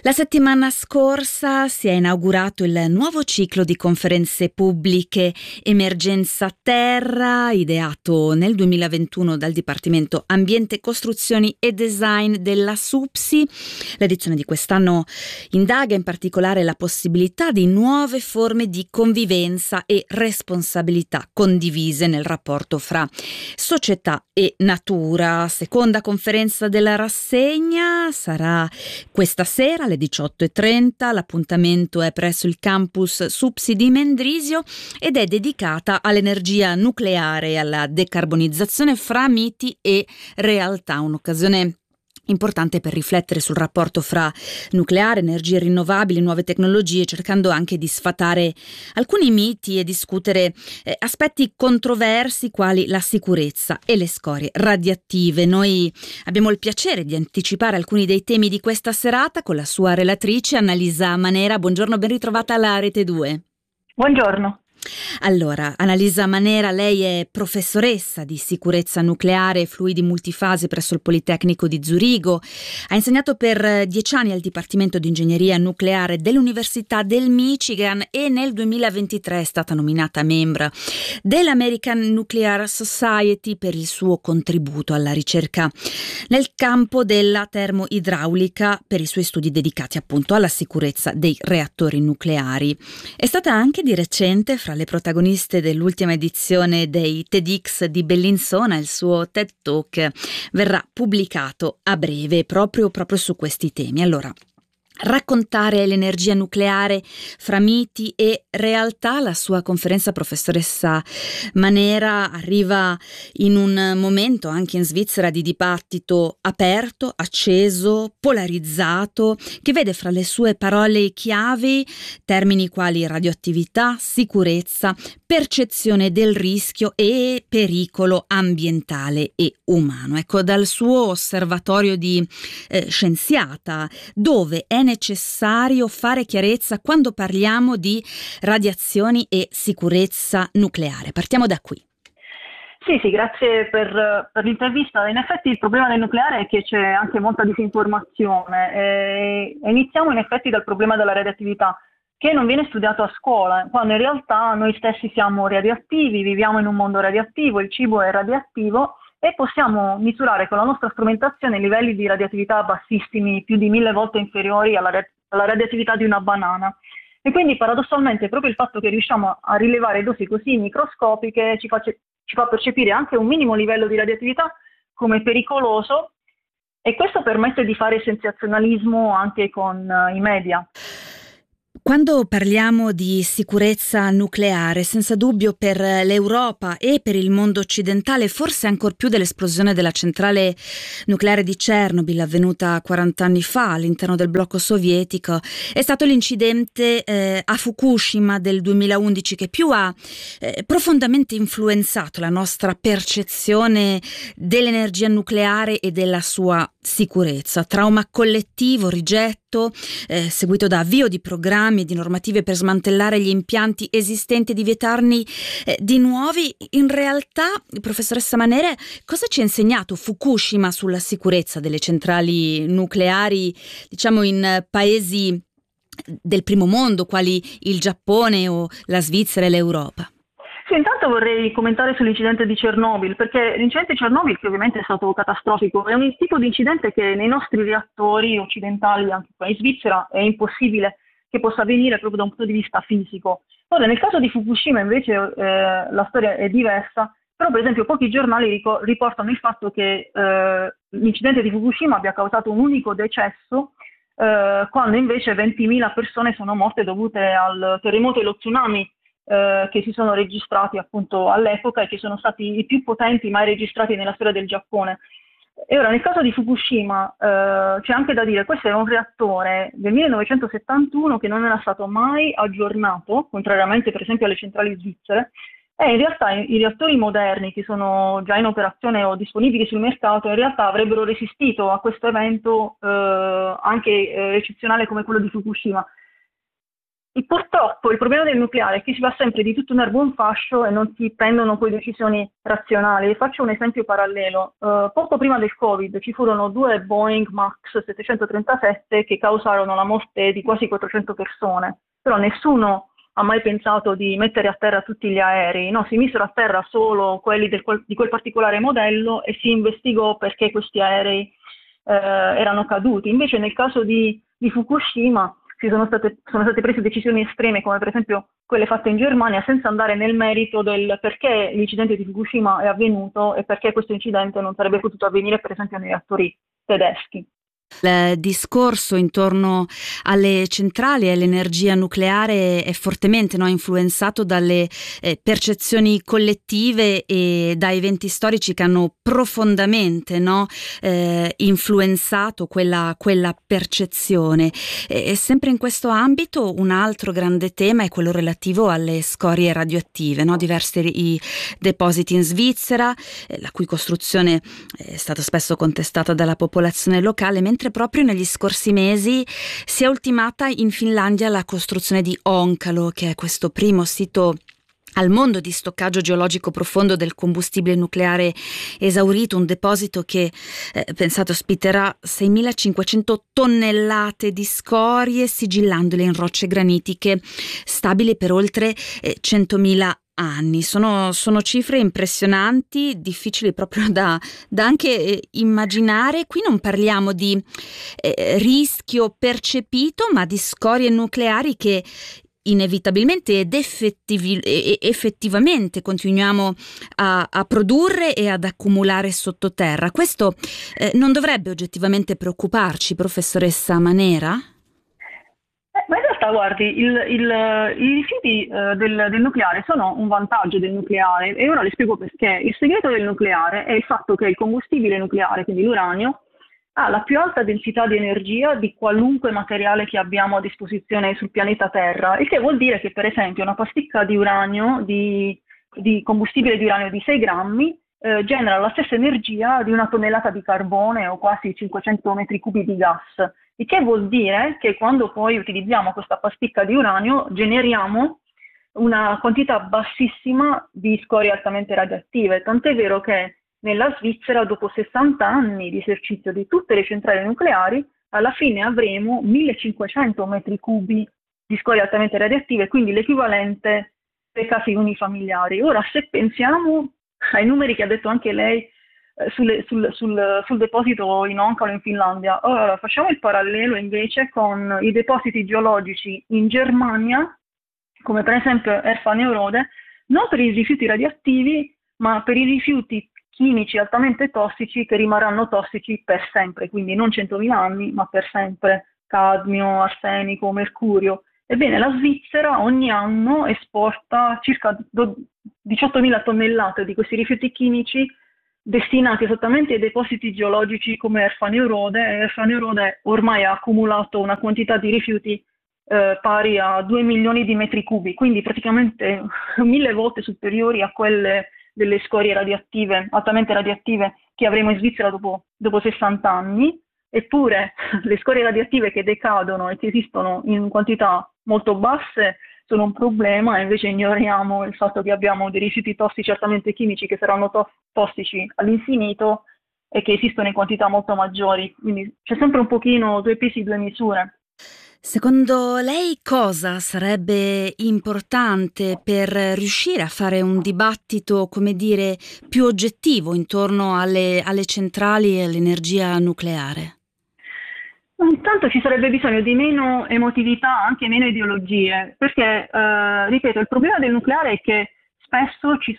La settimana scorsa si è inaugurato il nuovo ciclo di conferenze pubbliche Emergenza Terra, ideato nel 2021 dal Dipartimento Ambiente, Costruzioni e Design della SUPSI. L'edizione di quest'anno indaga in particolare la possibilità di nuove forme di convivenza e responsabilità condivise nel rapporto fra società e natura. Seconda conferenza della rassegna sarà questa sera alle 18:30. L'appuntamento è presso il campus SUPSI di Mendrisio ed è dedicata all'energia nucleare e alla decarbonizzazione fra miti e realtà. Un'occasione importante per riflettere sul rapporto fra nucleare, energie rinnovabili, nuove tecnologie, cercando anche di sfatare alcuni miti e discutere aspetti controversi quali la sicurezza e le scorie radioattive. Noi abbiamo il piacere di anticipare alcuni dei temi di questa serata con la sua relatrice Annalisa Manera. Buongiorno, ben ritrovata alla Rete 2. Buongiorno. Allora, Annalisa Manera, lei è professoressa di sicurezza nucleare e fluidi multifasi presso il Politecnico di Zurigo, ha insegnato per 10 anni al Dipartimento di Ingegneria Nucleare dell'Università del Michigan e nel 2023 è stata nominata membro dell'American Nuclear Society per il suo contributo alla ricerca nel campo della termoidraulica per i suoi studi dedicati appunto alla sicurezza dei reattori nucleari. È stata anche di recente fra le protagoniste dell'ultima edizione dei TEDx di Bellinzona. Il suo TED Talk verrà pubblicato a breve proprio su questi temi. Allora, raccontare l'energia nucleare fra miti e realtà. La sua conferenza, professoressa Manera, arriva in un momento anche in Svizzera di dibattito aperto, acceso, polarizzato, che vede fra le sue parole chiavi termini quali radioattività, sicurezza, percezione del rischio e pericolo ambientale e umano. Ecco, dal suo osservatorio di scienziata, dove è necessario fare chiarezza quando parliamo di radiazioni e sicurezza nucleare. Partiamo da qui. Sì, grazie per l'intervista. In effetti il problema del nucleare è che c'è anche molta disinformazione. Iniziamo in effetti dal problema della radioattività, che non viene studiato a scuola, quando in realtà noi stessi siamo radioattivi, viviamo in un mondo radioattivo, il cibo è radioattivo e possiamo misurare con la nostra strumentazione livelli di radioattività bassissimi, più di 1000 volte inferiori alla radioattività di una banana. E quindi paradossalmente proprio il fatto che riusciamo a rilevare dosi così microscopiche ci fa percepire anche un minimo livello di radioattività come pericoloso, e questo permette di fare sensazionalismo anche con i media. Quando parliamo di sicurezza nucleare, senza dubbio per l'Europa e per il mondo occidentale, forse ancor più dell'esplosione della centrale nucleare di Chernobyl avvenuta 40 anni fa all'interno del blocco sovietico, è stato l'incidente a Fukushima del 2011 che più ha profondamente influenzato la nostra percezione dell'energia nucleare e della sua sicurezza. Trauma collettivo, rigetto, seguito da avvio di programmi e di normative per smantellare gli impianti esistenti e di vietarne di nuovi. In realtà, professoressa Manera, cosa ci ha insegnato Fukushima sulla sicurezza delle centrali nucleari, diciamo in paesi del primo mondo, quali il Giappone o la Svizzera e l'Europa? Sì, intanto vorrei commentare sull'incidente di Chernobyl, perché l'incidente di Chernobyl, che ovviamente è stato catastrofico, è un tipo di incidente che nei nostri reattori occidentali, anche qua in Svizzera, è impossibile che possa avvenire proprio da un punto di vista fisico. Ora, nel caso di Fukushima invece la storia è diversa, però per esempio pochi giornali riportano il fatto che l'incidente di Fukushima abbia causato un unico decesso, quando invece 20.000 persone sono morte dovute al terremoto e allo tsunami che si sono registrati appunto all'epoca e che sono stati i più potenti mai registrati nella storia del Giappone. E ora nel caso di Fukushima c'è anche da dire, questo è un reattore del 1971 che non era stato mai aggiornato, contrariamente per esempio alle centrali svizzere, e in realtà i reattori moderni che sono già in operazione o disponibili sul mercato in realtà avrebbero resistito a questo evento anche eccezionale come quello di Fukushima. Purtroppo il problema del nucleare è che si va sempre di tutto un erbo un fascio e non si prendono poi decisioni razionali. Faccio un esempio parallelo. Poco prima del Covid ci furono 2 Boeing Max 737 che causarono la morte di quasi 400 persone, però nessuno ha mai pensato di mettere a terra tutti gli aerei, no? Si misero a terra solo quelli di quel particolare modello e si investigò perché questi aerei erano caduti. Invece nel caso di Fukushima sono state prese decisioni estreme, come per esempio quelle fatte in Germania, senza andare nel merito del perché l'incidente di Fukushima è avvenuto e perché questo incidente non sarebbe potuto avvenire, per esempio, nei reattori tedeschi. Il discorso intorno alle centrali e all'energia nucleare è fortemente, no, influenzato dalle percezioni collettive e da eventi storici che hanno profondamente, no, influenzato quella percezione. E sempre in questo ambito un altro grande tema è quello relativo alle scorie radioattive, no? Diversi i depositi in Svizzera, la cui costruzione è stata spesso contestata dalla popolazione locale, mentre proprio negli scorsi mesi si è ultimata in Finlandia la costruzione di Onkalo, che è questo primo sito al mondo di stoccaggio geologico profondo del combustibile nucleare esaurito, un deposito che, pensate, ospiterà 6.500 tonnellate di scorie, sigillandole in rocce granitiche stabili per oltre 100.000 anni. Sono cifre impressionanti, difficili proprio da anche immaginare. Qui non parliamo di rischio percepito, ma di scorie nucleari che inevitabilmente ed effettivamente continuiamo a produrre e ad accumulare sottoterra. Questo non dovrebbe oggettivamente preoccuparci, professoressa Manera? Ma in realtà, guardi, i rifiuti del nucleare sono un vantaggio del nucleare e ora le spiego perché. Il segreto del nucleare è il fatto che il combustibile nucleare, quindi l'uranio, ha la più alta densità di energia di qualunque materiale che abbiamo a disposizione sul pianeta Terra, il che vuol dire che, per esempio, una pasticca di uranio, di combustibile di uranio di 6 grammi, genera la stessa energia di una tonnellata di carbone o quasi 500 metri cubi di gas. Il che vuol dire che quando poi utilizziamo questa pasticca di uranio generiamo una quantità bassissima di scorie altamente radioattive, tant'è vero che nella Svizzera, dopo 60 anni di esercizio di tutte le centrali nucleari, alla fine avremo 1500 metri cubi di scorie altamente radioattive, quindi l'equivalente per casi unifamiliari. Ora, se pensiamo ai numeri che ha detto anche lei sul deposito in Onkalo in Finlandia, ora facciamo il parallelo invece con i depositi geologici in Germania, come per esempio Erfaneurode, non per i rifiuti radioattivi, ma per i rifiuti chimici altamente tossici che rimarranno tossici per sempre, quindi non 100.000 anni, ma per sempre: cadmio, arsenico, mercurio. Ebbene, la Svizzera ogni anno esporta circa 18.000 tonnellate di questi rifiuti chimici destinati esattamente ai depositi geologici come Erfaneurode. Erfaneurode ormai ha accumulato una quantità di rifiuti pari a 2 milioni di metri cubi, quindi praticamente 1000 volte superiori a quelle delle scorie radioattive, altamente radioattive, che avremo in Svizzera dopo 60 anni. Eppure le scorie radioattive che decadono e che esistono in quantità molto basse sono un problema, e invece ignoriamo il fatto che abbiamo dei rifiuti tossici altamente chimici che saranno tossici all'infinito e che esistono in quantità molto maggiori. Quindi c'è sempre un pochino due pesi, due misure. Secondo lei cosa sarebbe importante per riuscire a fare un dibattito, come dire, più oggettivo intorno alle centrali e all'energia nucleare? Intanto ci sarebbe bisogno di meno emotività, anche meno ideologie, perché, ripeto, il problema del nucleare è che spesso c'è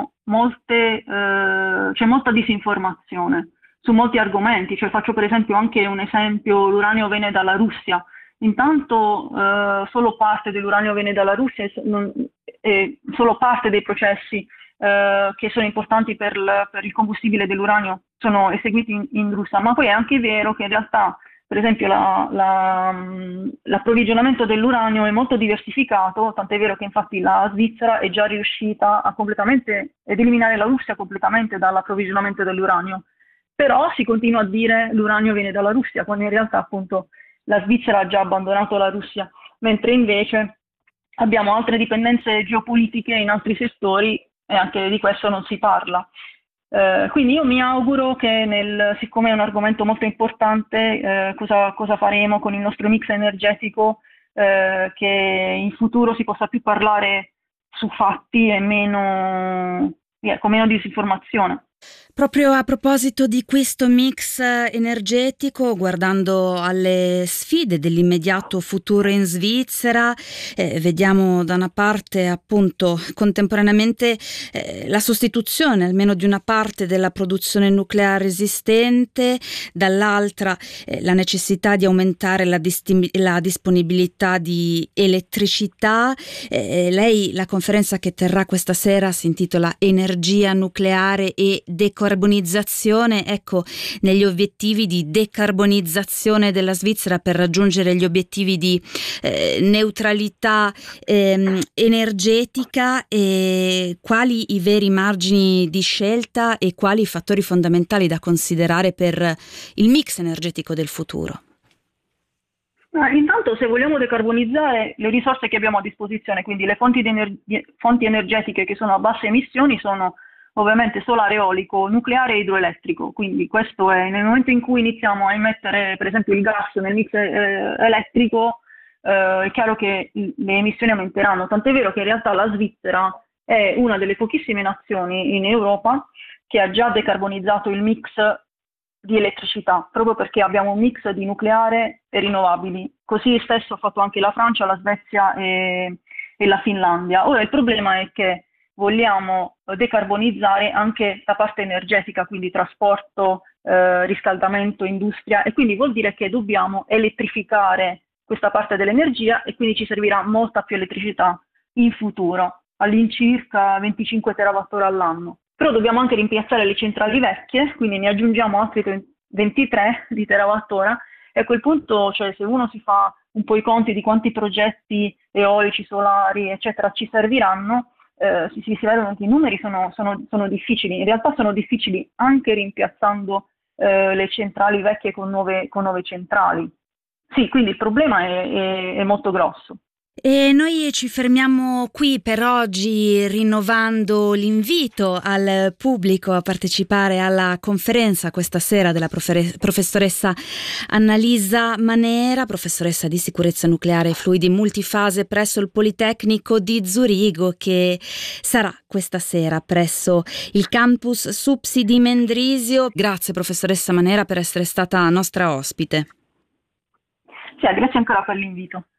molta disinformazione su molti argomenti. Cioè, faccio per esempio anche un esempio: l'uranio viene dalla Russia. Intanto solo parte dell'uranio viene dalla Russia e solo parte dei processi che sono importanti per il combustibile dell'uranio sono eseguiti in Russia, ma poi è anche vero che in realtà, per esempio, l'approvvigionamento dell'uranio è molto diversificato, tant'è vero che infatti la Svizzera è già riuscita a completamente ed eliminare la Russia completamente dall'approvvigionamento dell'uranio. Però si continua a dire l'uranio viene dalla Russia, quando in realtà appunto la Svizzera ha già abbandonato la Russia, mentre invece abbiamo altre dipendenze geopolitiche in altri settori e anche di questo non si parla. Quindi io mi auguro che siccome è un argomento molto importante, cosa faremo con il nostro mix energetico, che in futuro si possa più parlare su fatti e con meno disinformazione. Proprio a proposito di questo mix energetico, guardando alle sfide dell'immediato futuro in Svizzera, vediamo da una parte appunto contemporaneamente la sostituzione almeno di una parte della produzione nucleare esistente, dall'altra la necessità di aumentare la disponibilità di elettricità. Lei, la conferenza che terrà questa sera si intitola Energia nucleare e decarbonizzazione, ecco, negli obiettivi di decarbonizzazione della Svizzera per raggiungere gli obiettivi di neutralità energetica, e quali i veri margini di scelta e quali i fattori fondamentali da considerare per il mix energetico del futuro? Intanto, se vogliamo decarbonizzare, le risorse che abbiamo a disposizione, quindi le fonti energetiche che sono a basse emissioni, sono ovviamente solare, eolico, nucleare e idroelettrico. Quindi questo è nel momento in cui iniziamo a immettere per esempio il gas nel mix elettrico, è chiaro che le emissioni aumenteranno. Tant'è vero che in realtà la Svizzera è una delle pochissime nazioni in Europa che ha già decarbonizzato il mix di elettricità, proprio perché abbiamo un mix di nucleare e rinnovabili. Così stesso ha fatto anche la Francia, la Svezia e la Finlandia. Ora il problema è che vogliamo decarbonizzare anche la parte energetica, quindi trasporto, riscaldamento, industria, e quindi vuol dire che dobbiamo elettrificare questa parte dell'energia e quindi ci servirà molta più elettricità in futuro, all'incirca 25 terawattora all'anno. Però dobbiamo anche rimpiazzare le centrali vecchie, quindi ne aggiungiamo altri 23 di terawattora, e a quel punto, cioè, se uno si fa un po' i conti di quanti progetti eolici, solari, eccetera, ci serviranno, si vedono che i numeri sono difficili. In realtà sono difficili anche rimpiazzando le centrali vecchie con nuove centrali. Sì, quindi il problema è molto grosso. E noi ci fermiamo qui per oggi, rinnovando l'invito al pubblico a partecipare alla conferenza questa sera della professoressa Annalisa Manera, professoressa di sicurezza nucleare e fluidi multifase presso il Politecnico di Zurigo, che sarà questa sera presso il campus SUPSI di Mendrisio. Grazie professoressa Manera per essere stata nostra ospite. Sì, grazie ancora per l'invito.